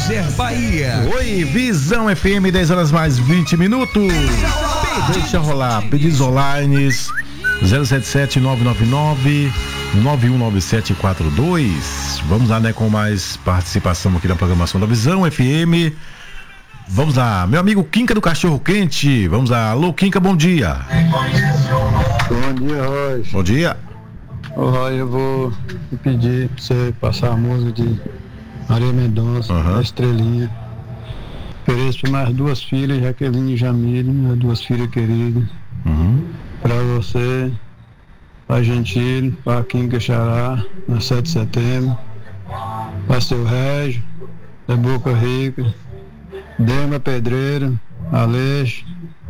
Quiser Bahia. Oi, Visão FM, 10 horas mais 20 minutos. Deixa rolar. Pedidos online 077-999-919742. Vamos lá, né, com mais participação aqui na programação da Visão FM. Vamos lá, meu amigo Quinca do Cachorro Quente. Vamos lá, alô Quinca, bom dia. Bom dia, Roy. Bom dia. Ô, Roy, eu vou pedir pra você passar a música de Maria Mendonça, a Estrelinha. Ofereço para mais duas filhas, Jaqueline e Jamile, minhas duas filhas queridas. Para você, para Gentile, para Quinca Xará, na 7 de setembro. Para seu Régio, da Boca Rica, Dema Pedreira, Aleixo,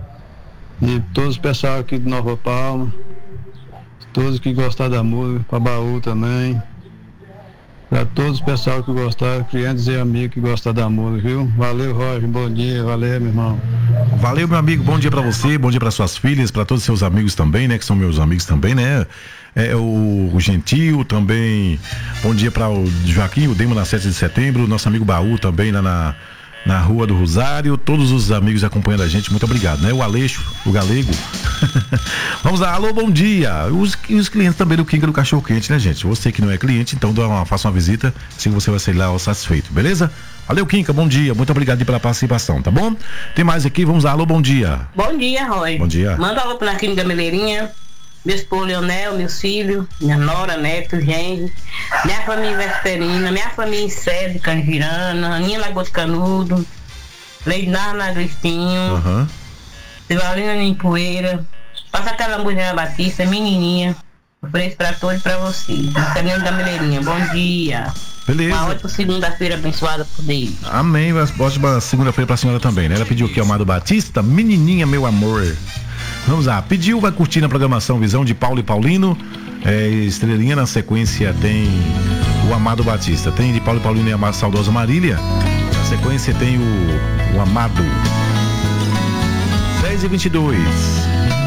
e todos o pessoal aqui de Nova Palma, todos que gostaram da música, para Baú também, para todos o pessoal que gostaram, clientes e amigos que gostaram da música, viu? Valeu, Roger, bom dia, valeu, meu irmão. Valeu, meu amigo, bom dia pra você, bom dia para suas filhas, para todos os seus amigos também, né, que são meus amigos também, né? O Gentil também, bom dia para o Joaquim, o Demo na 7 de setembro, nosso amigo Baú também lá na Rua do Rosário, todos os amigos acompanhando a gente, muito obrigado, né? O Aleixo, o Galego. Vamos lá, alô, bom dia. Os clientes também do Quinca do Cachorro Quente, né, gente? Você que não é cliente, então faça uma visita, assim você vai sair lá satisfeito, beleza? Valeu, Quinca, bom dia, muito obrigado pela participação, tá bom? Tem mais aqui, vamos lá, alô, bom dia. Bom dia, Roy. Bom dia. Manda alô pra Quinca Meleirinha, meu esposo Leonel, meus filhos, minha nora, neto, genro, minha família Vesperina, minha família em Sede, Cangirana, Aninha Lagoa de Canudo, Leidana Agristinho, Silvalina em Poeira, passa aquela mulher Batista, menininha, ofereço pra todos e pra você. Caminho da Meleirinha, bom dia. Beleza. Uma ótima segunda-feira abençoada por Deus. Amém, ótima segunda-feira pra senhora também, né? Ela pediu aqui, Amado Batista, menininha, meu amor. Vamos lá, pediu, vai curtir na programação Visão de Paulo e Paulino, Estrelinha, na sequência tem o Amado Batista, tem de Paulo e Paulino e a saudosa Marília, na sequência tem o Amado. 10h22,